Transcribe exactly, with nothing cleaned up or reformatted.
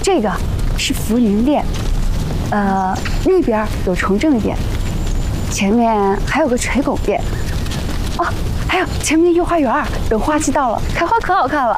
这个是福宁殿，呃，那边有崇正殿，前面还有个垂拱殿。哦，还有前面的御花园，等花期到了，开花可好看了。